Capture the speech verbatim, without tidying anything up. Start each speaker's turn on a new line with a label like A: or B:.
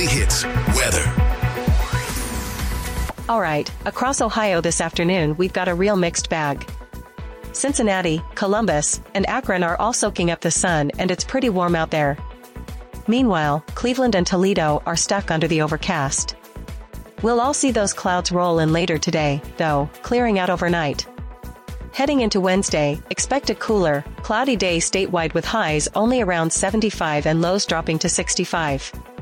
A: Weekly Hits weather.
B: All right, across Ohio this afternoon, we've got a real mixed bag. Cincinnati, Columbus, and Akron are all soaking up the sun, and it's pretty warm out there. Meanwhile, Cleveland and Toledo are stuck under the overcast. We'll all see those clouds roll in later today, though, clearing out overnight. Heading into Wednesday, expect a cooler, cloudy day statewide with highs only around seventy-five and lows dropping to sixty-five.